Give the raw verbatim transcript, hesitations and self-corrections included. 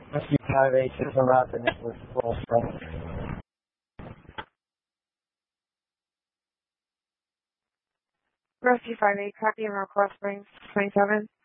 Rescue five eight, Chisholm Route, the network full front. Rescue five eight, copy, Emerald Cross Springs, twenty-seven.